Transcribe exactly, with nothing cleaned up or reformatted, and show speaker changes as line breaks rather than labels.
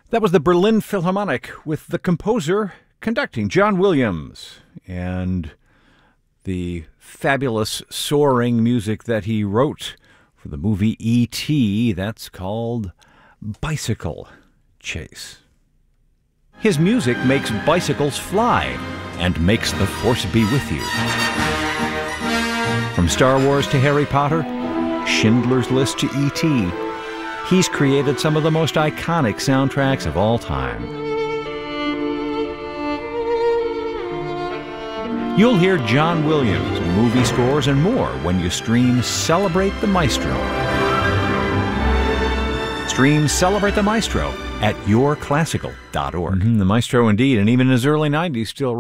That was the Berlin Philharmonic with the composer conducting, John Williams, and the fabulous soaring music that he wrote for the movie E T That's called Bicycle Chase. His music makes bicycles fly and makes the Force be with you. From Star Wars to Harry Potter, Schindler's List to E T, he's created some of the most iconic soundtracks of all time. You'll hear John Williams, movie scores, and more when you stream Celebrate the Maestro. Stream Celebrate the Maestro at your classical dot org. Mm-hmm, the Maestro indeed, and even in his early nineties still